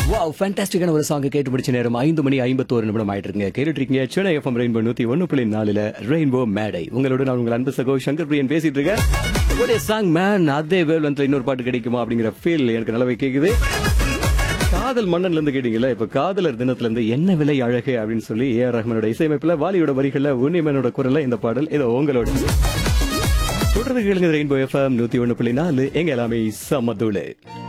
Wow ஃபேண்டாஸ்டிக்கான ஒரு song கேட்டு முடிச்ச நேரம் 5:51 ஆயிட்டு இருக்குங்க. கேட்டுட்டு இருக்கீங்க சென்னை எஃப்எம் ரெயின்போ 101.4 ரெயின்போ மேடை. உங்களோட நான் உங்கள் அன்பு சகோ சங்கர் பிரியன் பேசிட்டு இருக்கேன். ஒரே சாங் மேன் அதே வேவ்லென்த்ல இன்னொரு பாட்டு கிடைக்குமா அப்படிங்கிற ஃபீல் எனக்கு நல்லாவே கேக்குது. காதல் மன்னன்ல இருந்து கேட்டீங்கல்ல, இப்ப காதலர் தினத்துல இருந்து என்ன விலை அழகு அப்படின்னு சொல்லி ஏஆர் ரஹ்மானோட இசையமைப்புல வாலியோட வரிகள்ல உன்னிமேனோட குரல்ல இந்த பாடல் ஏதோ உங்களோட தொடர்ந்து கேளுங்க. ரெயின்போ எஃப்எம் 101.4 எங்க எல்லாமே சமதூளு.